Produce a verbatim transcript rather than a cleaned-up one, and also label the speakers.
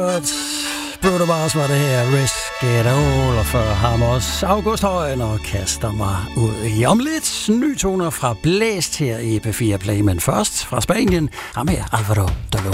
Speaker 1: Bruno Mars var det her, Risk It All, og før ham også August Højen, og kaster mig ud i om lidt. Nye toner fra Blæst her i P fire Play, men først fra Spanien, ham her, Alvaro Dolo.